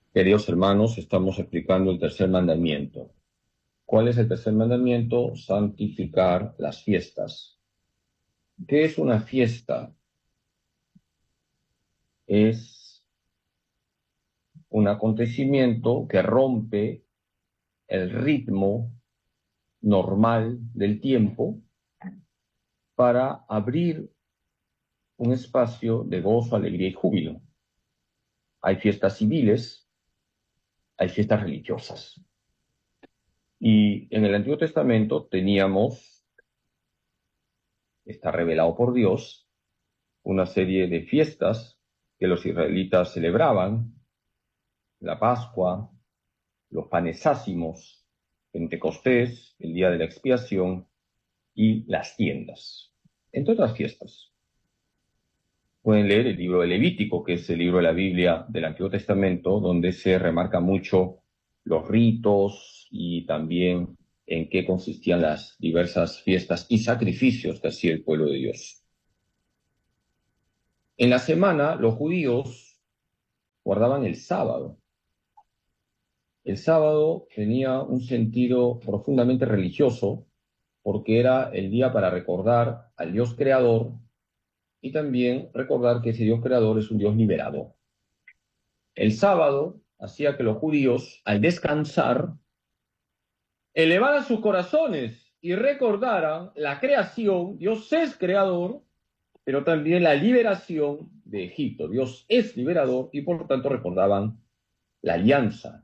Queridos hermanos, estamos explicando el tercer mandamiento. ¿Cuál es el tercer mandamiento? Santificar las fiestas. ¿Qué es una fiesta? Es un acontecimiento que rompe el ritmo normal del tiempo para abrir un espacio de gozo, alegría y júbilo. Hay fiestas civiles, hay fiestas religiosas. Y en el Antiguo Testamento teníamos, está revelado por Dios, una serie de fiestas que los israelitas celebraban: la Pascua, los panes ácimos, Pentecostés, el día de la expiación y las tiendas, entre otras fiestas. Pueden leer el libro de Levítico, que es el libro de la Biblia del Antiguo Testamento, donde se remarca mucho los ritos y también en qué consistían las diversas fiestas y sacrificios que hacía el pueblo de Dios. En la semana, los judíos guardaban el sábado. El sábado tenía un sentido profundamente religioso porque era el día para recordar al Dios creador y también recordar que ese Dios creador es un Dios liberador. El sábado hacía que los judíos, al descansar, elevaran sus corazones y recordaran la creación. Dios es creador, pero también la liberación de Egipto. Dios es liberador y por lo tanto recordaban la alianza.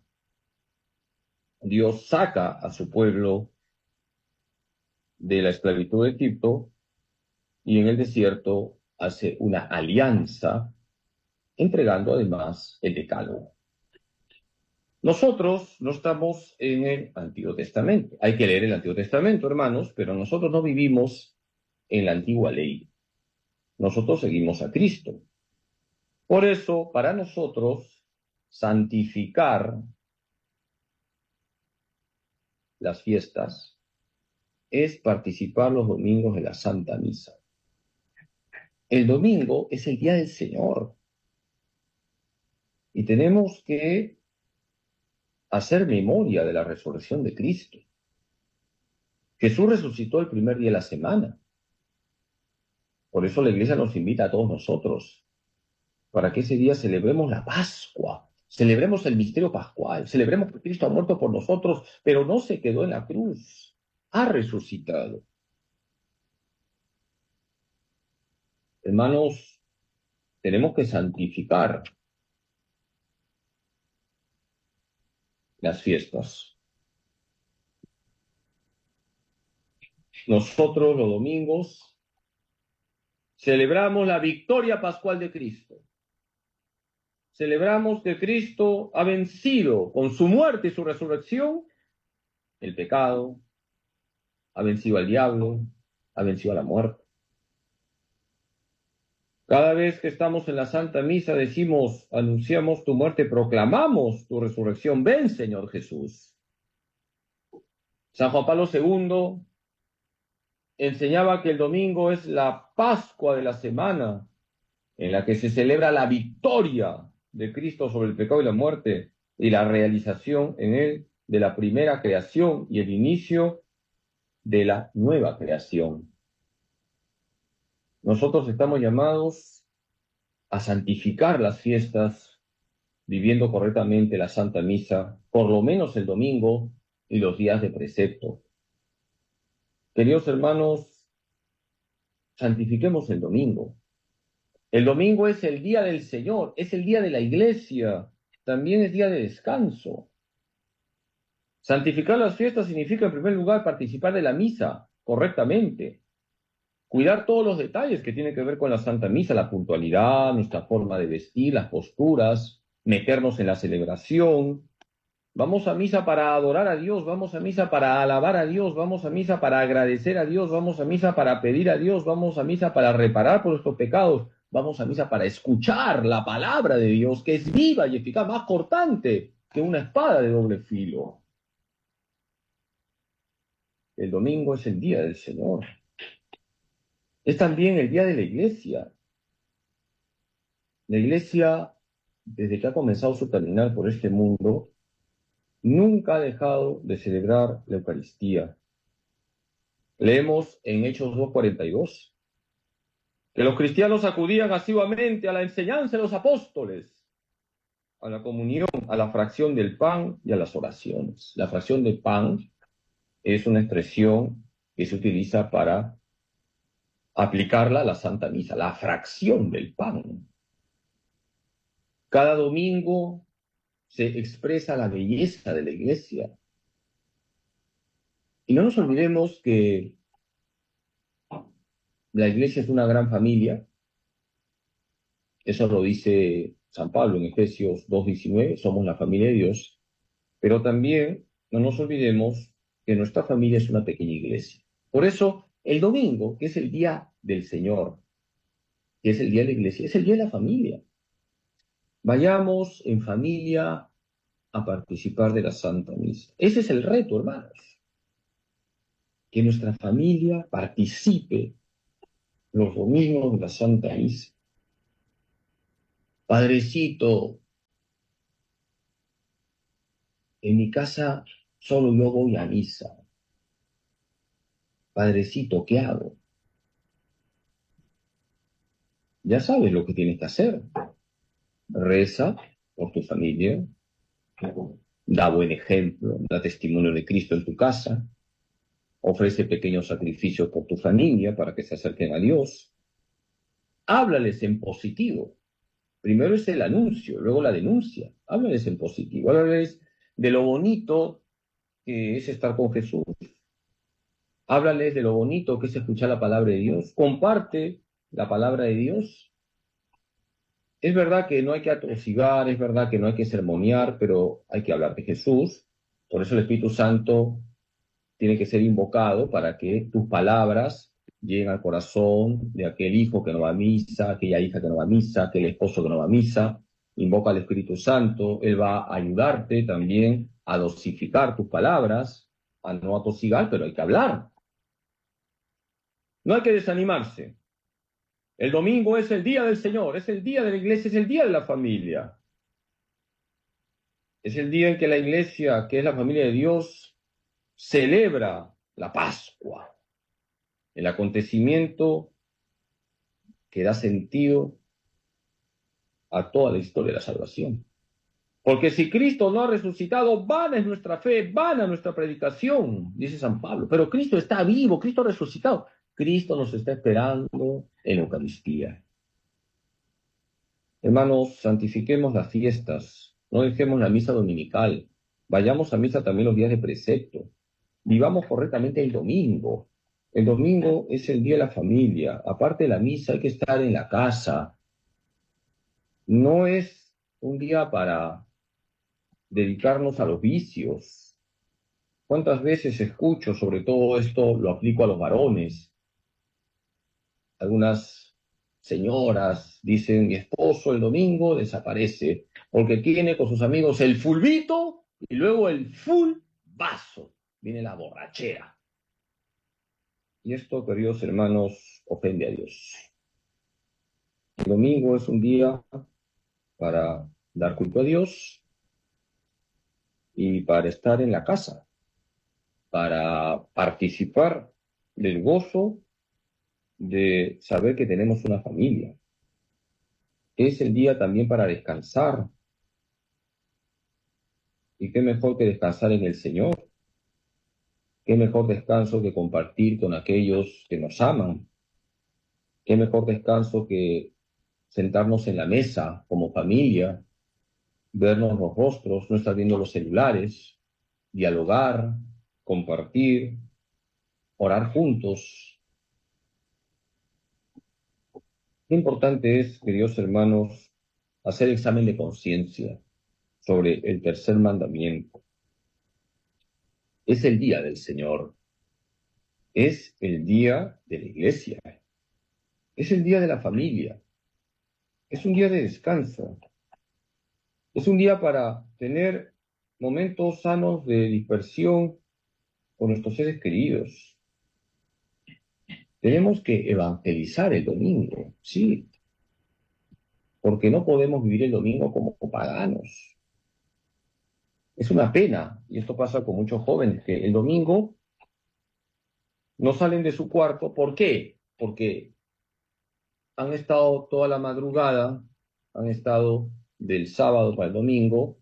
Dios saca a su pueblo de la esclavitud de Egipto y en el desierto hace una alianza, entregando además el decálogo. Nosotros no estamos en el Antiguo Testamento. Hay que leer el Antiguo Testamento, hermanos, pero nosotros no vivimos en la antigua ley. Nosotros seguimos a Cristo. Por eso, para nosotros, santificar las fiestas es participar los domingos de la Santa Misa. El domingo es el día del Señor y tenemos que hacer memoria de la resurrección de Cristo. Jesús resucitó el primer día de la semana. Por eso la iglesia nos invita a todos nosotros, para que ese día celebremos la Pascua, celebremos el misterio pascual, celebremos que Cristo ha muerto por nosotros, pero no se quedó en la cruz, ha resucitado. Hermanos, tenemos que santificar las fiestas. Nosotros los domingos celebramos la victoria pascual de Cristo. Celebramos que Cristo ha vencido con su muerte y su resurrección el pecado, ha vencido al diablo, ha vencido a la muerte. Cada vez que estamos en la Santa Misa decimos, anunciamos tu muerte, proclamamos tu resurrección. Ven, Señor Jesús. San Juan Pablo II enseñaba que el domingo es la Pascua de la semana, en la que se celebra la victoria de Cristo sobre el pecado y la muerte y la realización en él de la primera creación y el inicio de la nueva creación. Nosotros estamos llamados a santificar las fiestas, viviendo correctamente la Santa Misa, por lo menos el domingo y los días de precepto. Queridos hermanos, santifiquemos el domingo. El domingo es el día del Señor, es el día de la iglesia, también es día de descanso. Santificar las fiestas significa, en primer lugar, participar de la misa correctamente, cuidar todos los detalles que tienen que ver con la Santa Misa, la puntualidad, nuestra forma de vestir, las posturas, meternos en la celebración. Vamos a misa para adorar a Dios, vamos a misa para alabar a Dios, vamos a misa para agradecer a Dios, vamos a misa para pedir a Dios, vamos a misa para reparar por nuestros pecados, vamos a misa para escuchar la palabra de Dios, que es viva y eficaz, más cortante que una espada de doble filo. El domingo es el día del Señor. Es también el día de la iglesia. La iglesia desde que ha comenzado su caminar por este mundo, nunca ha dejado de celebrar la Eucaristía. Leemos en Hechos 2:42 que los cristianos acudían asiduamente a la enseñanza de los apóstoles, a la comunión, a la fracción del pan y a las oraciones. La fracción del pan es una expresión que se utiliza para aplicarla a la Santa Misa, la fracción del pan. Cada domingo se expresa la belleza de la Iglesia. Y no nos olvidemos que la Iglesia es una gran familia. Eso lo dice San Pablo en Efesios 2:19, somos la familia de Dios. Pero también no nos olvidemos que nuestra familia es una pequeña iglesia. Por eso, el domingo, que es el día del Señor, que es el día de la iglesia, es el día de la familia. Vayamos en familia a participar de la Santa Misa. Ese es el reto, hermanos. Que nuestra familia participe los domingos de la Santa Misa. Padrecito, en mi casa solo yo voy a misa. Padrecito, ¿qué hago? Ya sabes lo que tienes que hacer. Reza por tu familia, da buen ejemplo, da testimonio de Cristo en tu casa, ofrece pequeños sacrificios por tu familia para que se acerquen a Dios. Háblales en positivo. Primero es el anuncio, luego la denuncia. Háblales en positivo, háblales de lo bonito que es estar con Jesús. Háblales de lo bonito que es escuchar la palabra de Dios. Comparte la palabra de Dios. Es verdad que no hay que atosigar, es verdad que no hay que sermonear, pero hay que hablar de Jesús. Por eso el Espíritu Santo tiene que ser invocado para que tus palabras lleguen al corazón de aquel hijo que no va a misa, aquella hija que no va a misa, aquel esposo que no va a misa. Invoca al Espíritu Santo, Él va a ayudarte también a dosificar tus palabras, a no atosigar, pero hay que hablar. No hay que desanimarse. El domingo es el día del Señor, es el día de la iglesia, es el día de la familia. Es el día en que la iglesia, que es la familia de Dios, celebra la Pascua, el acontecimiento que da sentido a toda la historia de la salvación. Porque si Cristo no ha resucitado, vana es nuestra fe, vana nuestra predicación, dice San Pablo. Pero Cristo está vivo, Cristo ha resucitado. Cristo nos está esperando en la Eucaristía. Hermanos, santifiquemos las fiestas, no dejemos la misa dominical, vayamos a misa también los días de precepto, vivamos correctamente el domingo. El domingo es el día de la familia, aparte de la misa hay que estar en la casa. No es un día para dedicarnos a los vicios. ¿Cuántas veces escucho, sobre todo esto lo aplico a los varones? Algunas señoras dicen, mi esposo el domingo desaparece porque tiene con sus amigos el fulbito y luego el full vaso. Viene la borrachera. Y esto, queridos hermanos, ofende a Dios. El domingo es un día para dar culto a Dios y para estar en la casa, para participar del gozo de saber que tenemos una familia. Es el día también para descansar. Y qué mejor que descansar en el Señor. Qué mejor descanso que compartir con aquellos que nos aman. Qué mejor descanso que sentarnos en la mesa como familia, vernos los rostros, no estar viendo los celulares, dialogar, compartir, orar juntos. Qué importante es, queridos hermanos, hacer examen de conciencia sobre el tercer mandamiento. Es el día del Señor, es el día de la iglesia, es el día de la familia, es un día de descanso, es un día para tener momentos sanos de dispersión con nuestros seres queridos. Tenemos que evangelizar el domingo, sí, porque no podemos vivir el domingo como paganos. Es una pena, y esto pasa con muchos jóvenes, que el domingo no salen de su cuarto. ¿Por qué? Porque han estado toda la madrugada, han estado del sábado para el domingo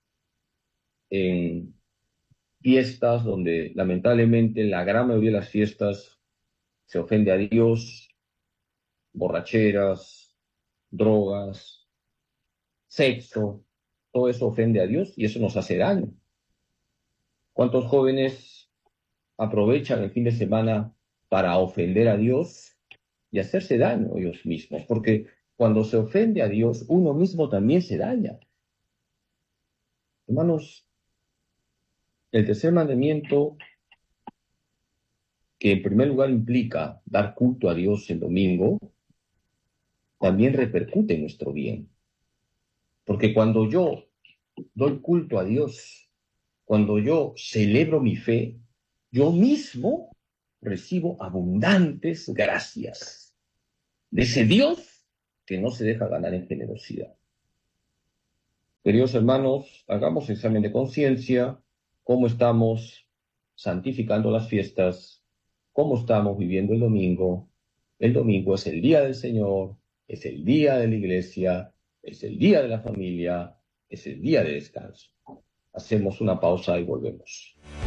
en fiestas donde lamentablemente en la gran mayoría de las fiestas se ofende a Dios, borracheras, drogas, sexo, todo eso ofende a Dios y eso nos hace daño. ¿Cuántos jóvenes aprovechan el fin de semana para ofender a Dios y hacerse daño ellos mismos? Porque cuando se ofende a Dios, uno mismo también se daña. Hermanos, el tercer mandamiento, que en primer lugar implica dar culto a Dios el domingo, también repercute en nuestro bien. Porque cuando yo doy culto a Dios, cuando yo celebro mi fe, yo mismo recibo abundantes gracias de ese Dios que no se deja ganar en generosidad. Queridos hermanos, hagamos examen de conciencia, cómo estamos santificando las fiestas, cómo estamos viviendo el domingo. El domingo es el día del Señor, es el día de la iglesia, es el día de la familia, es el día de descanso. Hacemos una pausa y volvemos.